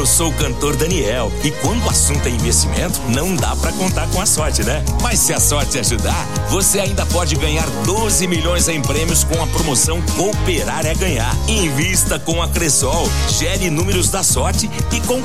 Eu sou o cantor Daniel e quando o assunto é investimento, não dá pra contar com a sorte, né? Mas se a sorte ajudar, você ainda pode ganhar 12 milhões em prêmios com a promoção Cooperar é Ganhar. Invista com a Cressol, gere números da sorte e com